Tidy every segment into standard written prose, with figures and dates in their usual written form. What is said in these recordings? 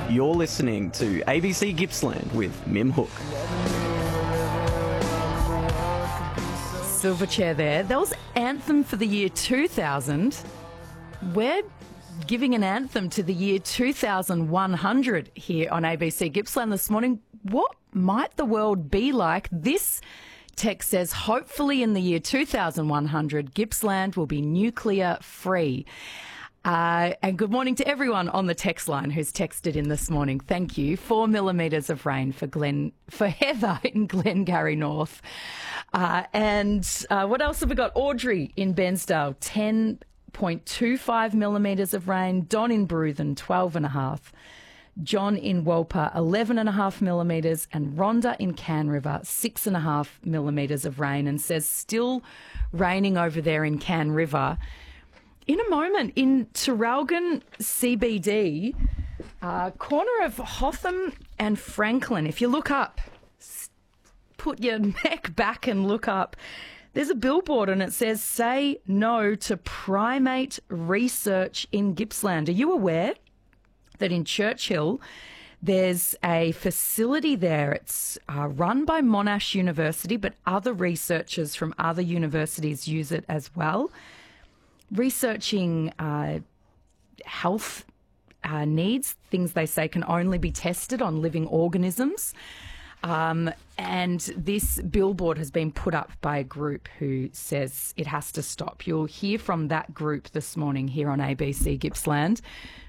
You're listening to ABC Gippsland with Mim Hook. Silverchair there. That was Anthem for the year 2000. We're giving an anthem to the year 2100 here on ABC Gippsland this morning. What might the world be like? This text says, hopefully in the year 2100, Gippsland will be nuclear free. And good morning to everyone on the text line who's texted in this morning. Thank you. 4 millimetres of rain for Heather in Glengarry North. And what else have we got? Audrey in Bensdale, 10.25 millimetres of rain. Don in Bruthen, 12.5. John in Walper, 11.5 millimetres. And Rhonda in Can River, 6.5 millimetres of rain. And says still raining over there in Can River. In a moment, in Traralgon CBD, corner of Hotham and Franklin, if you look up, put your neck back and look up, there's a billboard and it says, say no to primate research in Gippsland. Are you aware that in Churchill, there's a facility there? It's run by Monash University, but other researchers from other universities use it as well. Researching health needs, things they say can only be tested on living organisms. And this billboard has been put up by a group who says it has to stop. You'll hear from that group this morning here on ABC Gippsland.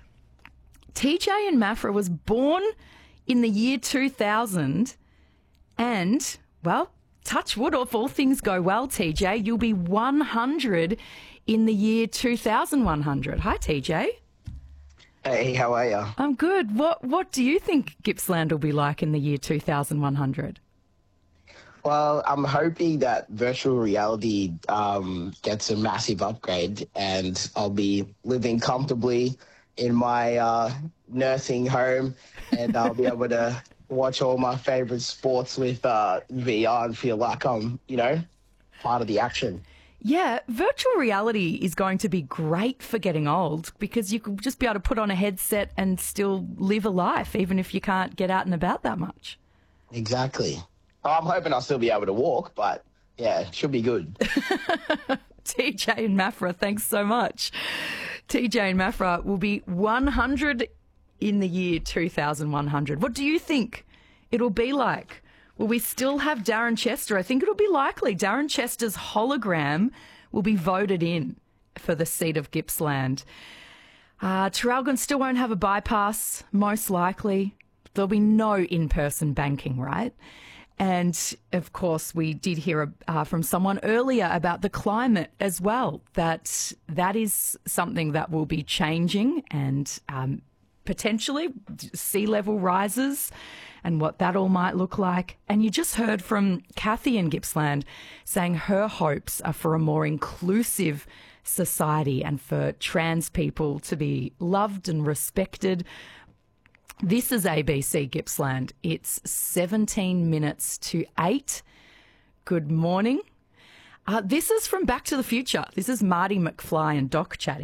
TJ in Maffra was born in the year 2000 and, well, touch wood, if all things go well, TJ, you'll be 100 in the year 2100. Hi, TJ. Hey, how are you? I'm good. What do you think Gippsland will be like in the year 2100? Well, I'm hoping that virtual reality gets a massive upgrade and I'll be living comfortably in my nursing home and I'll be able to watch all my favourite sports with VR and feel like I'm, part of the action. Yeah, virtual reality is going to be great for getting old because you could just be able to put on a headset and still live a life, even if you can't get out and about that much. Exactly. I'm hoping I'll still be able to walk, but yeah, it should be good. TJ in Maffra, thanks so much. TJ in Maffra will be 100 in the year 2100. What do you think it'll be like? Will we still have Darren Chester? I think it'll be likely. Darren Chester's hologram will be voted in for the seat of Gippsland. Traralgon still won't have a bypass, most likely. There'll be no in-person banking, right? And, of course, we did hear from someone earlier about the climate as well, that is something that will be changing and potentially sea level rises and what that all might look like. And you just heard from Kathy in Gippsland saying her hopes are for a more inclusive society and for trans people to be loved and respected. This is ABC Gippsland. It's 17 minutes to 8. Good morning. This is from Back to the Future. This is Marty McFly and Doc chatting.